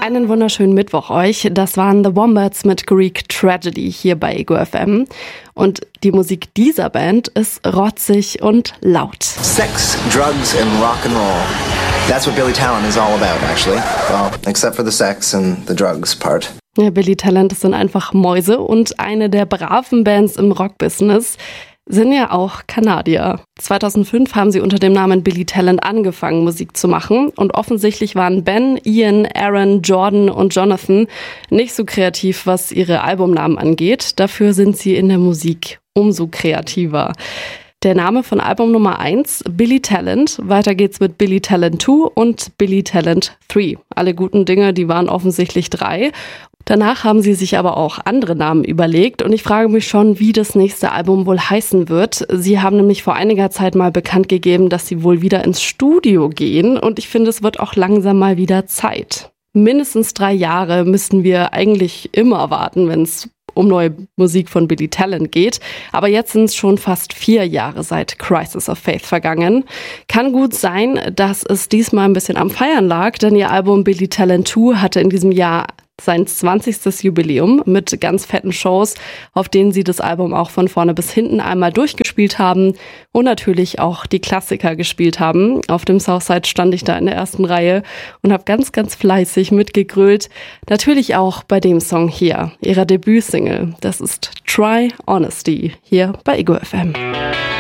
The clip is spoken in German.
Einen wunderschönen Mittwoch euch. Das waren The Wombats mit Greek Tragedy hier bei Ego FM. Und die Musik dieser Band ist rotzig und laut. Sex, drugs and rock and roll. That's what Billy Talent is all about, actually. Well, except for the sex and the drugs part. Ja, Billy Talent sind einfach Mäuse und eine der braven Bands im Rockbusiness. Sind ja auch Kanadier. 2005 haben sie unter dem Namen Billy Talent angefangen, Musik zu machen. Und offensichtlich waren Ben, Ian, Aaron, Jordan und Jonathan nicht so kreativ, was ihre Albumnamen angeht. Dafür sind sie in der Musik umso kreativer. Der Name von Album Nummer 1, Billy Talent. Weiter geht's mit Billy Talent 2 und Billy Talent 3. Alle guten Dinge, die waren offensichtlich 3. Danach haben sie sich aber auch andere Namen überlegt und ich frage mich schon, wie das nächste Album wohl heißen wird. Sie haben nämlich vor einiger Zeit mal bekannt gegeben, dass sie wohl wieder ins Studio gehen und ich finde, es wird auch langsam mal wieder Zeit. Mindestens 3 Jahre müssten wir eigentlich immer warten, wenn es um neue Musik von Billy Talent geht. Aber jetzt sind es schon fast 4 Jahre seit Crisis of Faith vergangen. Kann gut sein, dass es diesmal ein bisschen am Feiern lag, denn ihr Album Billy Talent 2 hatte in diesem Jahr sein 20. Jubiläum mit ganz fetten Shows, auf denen sie das Album auch von vorne bis hinten einmal durchgespielt haben und natürlich auch die Klassiker gespielt haben. Auf dem Southside stand ich da in der ersten Reihe und habe ganz, ganz fleißig mitgegrölt. Natürlich auch bei dem Song hier, ihrer Debütsingle. Das ist Try Honesty, hier bei Ego FM.